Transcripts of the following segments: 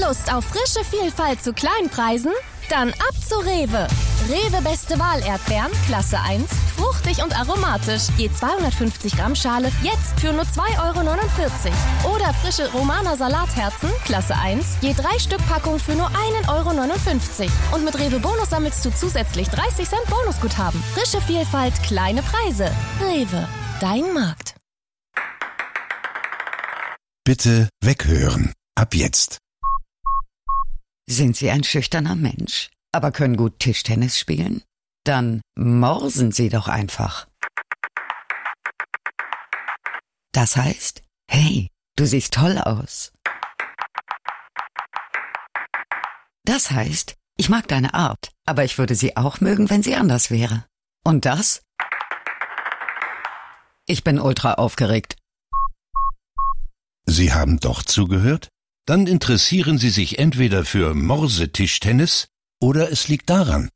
Lust auf frische Vielfalt zu Kleinpreisen? Dann ab zu Rewe. Rewe Beste Wahl Erdbeeren, Klasse 1, fruchtig und aromatisch. Je 250 Gramm Schale, jetzt für nur 2,49 €. Oder frische Romaner Salatherzen, Klasse 1, je 3 Stück Packung für nur 1,59 €. Und mit Rewe Bonus sammelst du zusätzlich 30 Cent Bonusguthaben. Frische Vielfalt, kleine Preise. Rewe, dein Markt. Bitte weghören. Ab jetzt. Sind Sie ein schüchterner Mensch, aber können gut Tischtennis spielen? Dann morsen Sie doch einfach. Das heißt, hey, du siehst toll aus. Das heißt, ich mag deine Art, aber ich würde sie auch mögen, wenn sie anders wäre. Und das? Ich bin ultra aufgeregt. Sie haben doch zugehört? Dann interessieren Sie sich entweder für Morsetischtennis oder es liegt daran.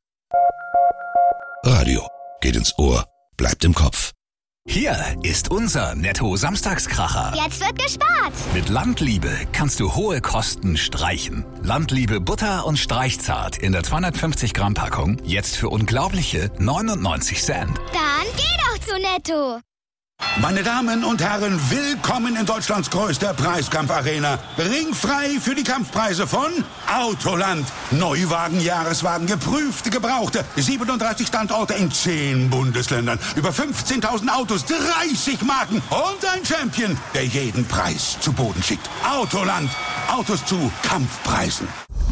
Radio geht ins Ohr, bleibt im Kopf. Hier ist unser Netto-Samstagskracher. Jetzt wird gespart. Mit Landliebe kannst du hohe Kosten streichen. Landliebe Butter und Streichzart in der 250 Gramm Packung jetzt für unglaubliche 99 Cent. Dann geh doch zu Netto. Meine Damen und Herren, willkommen in Deutschlands größter Preiskampfarena. Ringfrei für die Kampfpreise von Autoland. Neuwagen, Jahreswagen, geprüfte, gebrauchte. 37 Standorte in 10 Bundesländern. Über 15.000 Autos, 30 Marken und ein Champion, der jeden Preis zu Boden schickt. Autoland. Autos zu Kampfpreisen.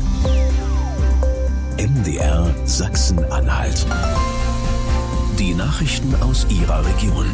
MDR Sachsen-Anhalt. Die Nachrichten aus Ihrer Region.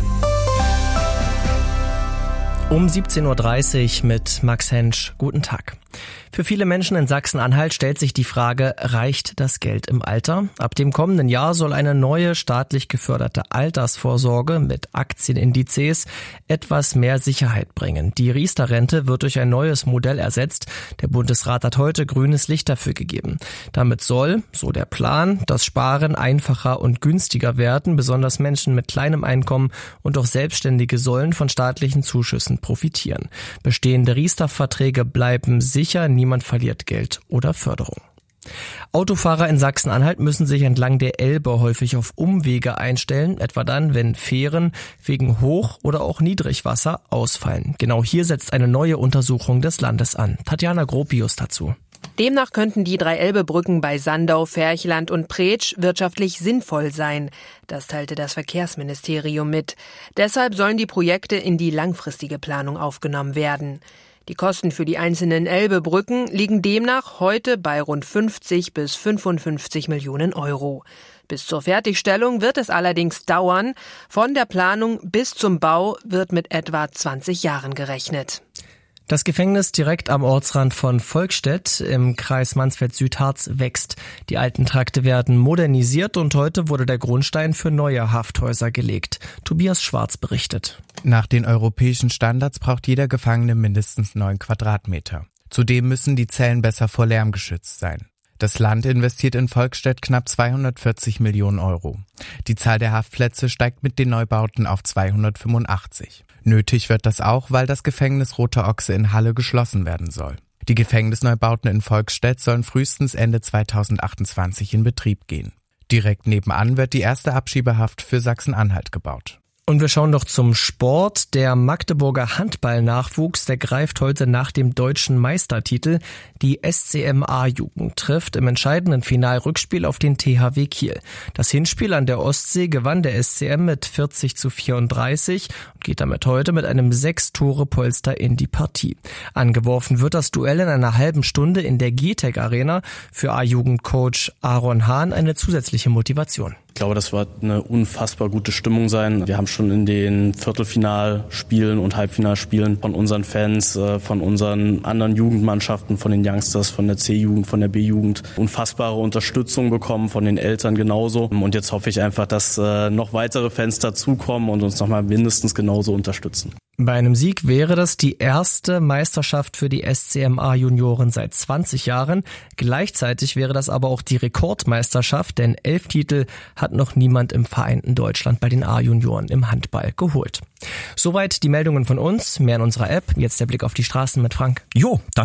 Um 17:30 Uhr mit Max Hensch. Guten Tag. Für viele Menschen in Sachsen-Anhalt stellt sich die Frage, reicht das Geld im Alter? Ab dem kommenden Jahr soll eine neue staatlich geförderte Altersvorsorge mit Aktienindizes etwas mehr Sicherheit bringen. Die Riester-Rente wird durch ein neues Modell ersetzt. Der Bundesrat hat heute grünes Licht dafür gegeben. Damit soll, so der Plan, das Sparen einfacher und günstiger werden. Besonders Menschen mit kleinem Einkommen und auch Selbstständige sollen von staatlichen Zuschüssen profitieren. Bestehende Riester-Verträge bleiben sicher, niemand verliert Geld oder Förderung. Autofahrer in Sachsen-Anhalt müssen sich entlang der Elbe häufig auf Umwege einstellen, etwa dann, wenn Fähren wegen Hoch- oder auch Niedrigwasser ausfallen. Genau hier setzt eine neue Untersuchung des Landes an. Tatjana Gropius dazu. Demnach könnten die 3 Elbebrücken bei Sandau, Ferchland und Pretsch wirtschaftlich sinnvoll sein. Das teilte das Verkehrsministerium mit. Deshalb sollen die Projekte in die langfristige Planung aufgenommen werden. Die Kosten für die einzelnen Elbebrücken liegen demnach heute bei rund 50 bis 55 Millionen Euro. Bis zur Fertigstellung wird es allerdings dauern. Von der Planung bis zum Bau wird mit etwa 20 Jahren gerechnet. Das Gefängnis direkt am Ortsrand von Volkstedt im Kreis Mansfeld-Südharz wächst. Die alten Trakte werden modernisiert und heute wurde der Grundstein für neue Hafthäuser gelegt. Tobias Schwarz berichtet. Nach den europäischen Standards braucht jeder Gefangene mindestens 9 Quadratmeter. Zudem müssen die Zellen besser vor Lärm geschützt sein. Das Land investiert in Volkstedt knapp 240 Millionen Euro. Die Zahl der Haftplätze steigt mit den Neubauten auf 285. Nötig wird das auch, weil das Gefängnis Rote Ochse in Halle geschlossen werden soll. Die Gefängnisneubauten in Volkstedt sollen frühestens Ende 2028 in Betrieb gehen. Direkt nebenan wird die erste Abschiebehaft für Sachsen-Anhalt gebaut. Und wir schauen noch zum Sport. Der Magdeburger Handballnachwuchs, der greift heute nach dem deutschen Meistertitel. Die SCM-A-Jugend trifft im entscheidenden Finalrückspiel auf den THW Kiel. Das Hinspiel an der Ostsee gewann der SCM mit 40:34 und geht damit heute mit einem 6-Tore-Polster in die Partie. Angeworfen wird das Duell in einer halben Stunde in der GTEC Arena. Für A-Jugendcoach Aaron Hahn eine zusätzliche Motivation. Ich glaube, das wird eine unfassbar gute Stimmung sein. Wir haben schon in den Viertelfinalspielen und Halbfinalspielen von unseren Fans, von unseren anderen Jugendmannschaften, von den Youngsters, von der C-Jugend, von der B-Jugend unfassbare Unterstützung bekommen, von den Eltern genauso. Und jetzt hoffe ich einfach, dass noch weitere Fans dazukommen und uns nochmal mindestens genauso unterstützen. Bei einem Sieg wäre das die erste Meisterschaft für die SCM-A-Junioren seit 20 Jahren. Gleichzeitig wäre das aber auch die Rekordmeisterschaft, denn 11 Titel hat noch niemand im vereinten Deutschland bei den A-Junioren im Handball geholt. Soweit die Meldungen von uns, mehr in unserer App. Jetzt der Blick auf die Straßen mit Frank. Jo, danke.